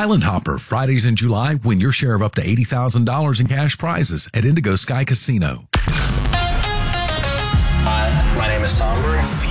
Island Hopper, Fridays in July. Win your share of up to $80,000 in cash prizes at Indigo Sky Casino. Hi, my name is Somber.